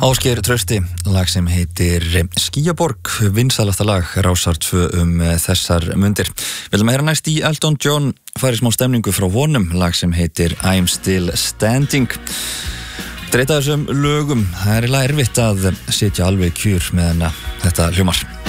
Ásgeir Trausti, lag sem heitir Skýjaborg, vinsælasta lag Rásar 2 þessar mundir. Við viljum heyra næst í Elton John, færi smá stemningu frá honum, lag sem heitir I'm Still Standing. Dreita þessum lögum, það er eiginlega erfitt að sitja alveg kjur með þetta hljómar.